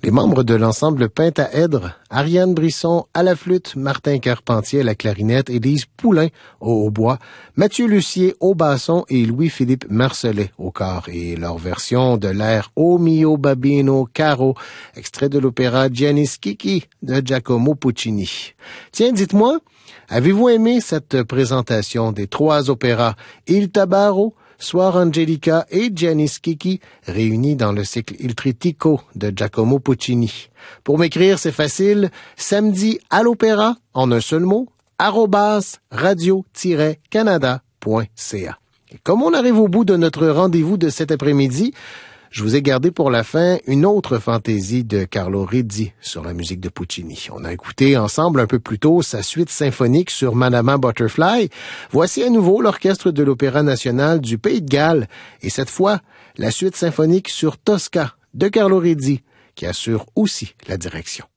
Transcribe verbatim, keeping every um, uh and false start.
Les membres de l'ensemble Pentaèdre, Ariane Brisson à la flûte, Martin Carpentier à la clarinette, Élise Poulain au hautbois, Mathieu Lucier au basson et Louis-Philippe Marcellet au cor. Et leur version de l'air O mio babino caro, extrait de l'opéra Gianni Schicchi de Giacomo Puccini. Tiens, dites-moi, avez-vous aimé cette présentation des trois opéras Il Tabarro, Suor Angelica et Gianni Schicchi, réunis dans le cycle Il Trittico de Giacomo Puccini? Pour m'écrire, c'est facile, samedi à l'opéra, en un seul mot, arobase radio-canada point c a. Et comme on arrive au bout de notre rendez-vous de cet après-midi, je vous ai gardé pour la fin une autre fantaisie de Carlo Rizzi sur la musique de Puccini. On a écouté ensemble un peu plus tôt sa suite symphonique sur Manama Butterfly. Voici à nouveau l'orchestre de l'Opéra national du Pays de Galles et cette fois la suite symphonique sur Tosca de Carlo Rizzi qui assure aussi la direction.